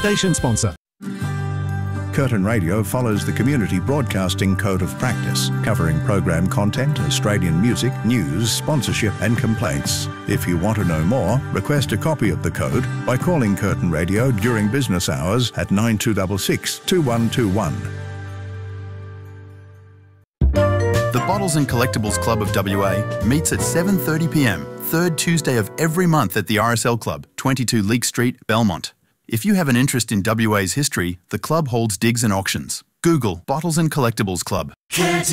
station sponsor. Curtin Radio follows the Community Broadcasting Code of Practice, covering program content, Australian music, news, sponsorship and complaints. If you want to know more, request a copy of the code by calling Curtin Radio during business hours at 9266 2121. The Bottles and Collectibles Club of WA meets at 7:30 p.m, third Tuesday of every month at the RSL Club, 22 Leake Street, Belmont. If you have an interest in WA's history, the club holds digs and auctions. Google Bottles and Collectibles Club.